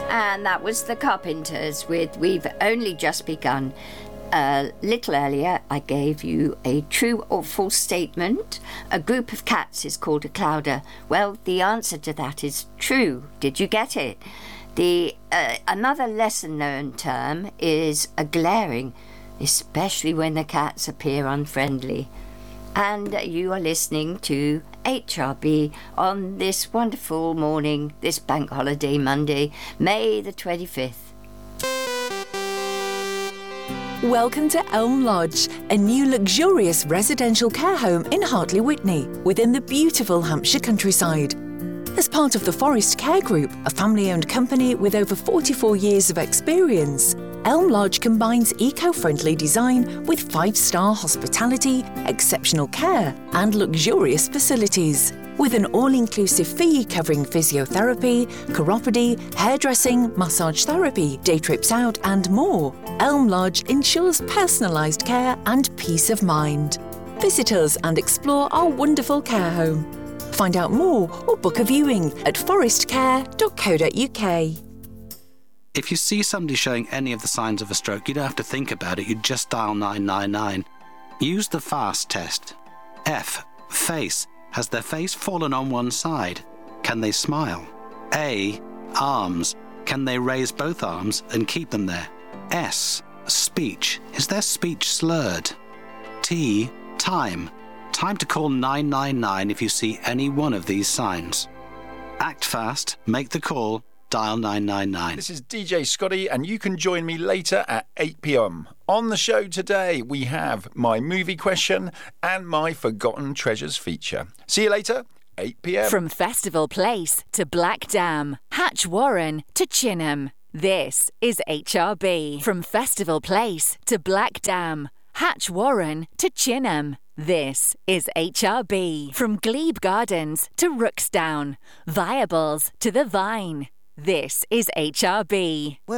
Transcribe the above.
And that was The Carpenters with We've Only Just Begun. A little earlier, I gave you a true or false statement. A group of cats is called a clowder. Well, the answer to that is true. Did you get it? Another lesser-known term is a glaring, especially when the cats appear unfriendly. And you are listening to HRB on this wonderful morning, this bank holiday Monday, May the 25th. Welcome to Elm Lodge, a new luxurious residential care home in Hartley Witney, within the beautiful Hampshire countryside. As part of the Forest Care Group, a family-owned company with over 44 years of experience, Elm Lodge combines eco-friendly design with 5-star hospitality, exceptional care and luxurious facilities. With an all-inclusive fee covering physiotherapy, chiropody, hairdressing, massage therapy, day trips out and more, Elm Lodge ensures personalised care and peace of mind. Visit us and explore our wonderful care home. Find out more or book a viewing at forestcare.co.uk. If you see somebody showing any of the signs of a stroke, you don't have to think about it, you just dial 999. Use the FAST test. F. Face. Has their face fallen on one side? Can they smile? A. Arms. Can they raise both arms and keep them there? S. Speech. Is their speech slurred? T. Time. Time to call 999 if you see any one of these signs. Act fast, make the call, dial 999. This is DJ Scotty, and you can join me later at 8 p.m. On the show today, we have my movie question and my Forgotten Treasures feature. See you later, 8 p.m. From Festival Place to Black Dam, Hatch Warren to Chinham, this is HRB. From Festival Place to Black Dam, Hatch Warren to Chinham, this is HRB. From Glebe Gardens to Rooksdown, Viables to The Vine, this is HRB.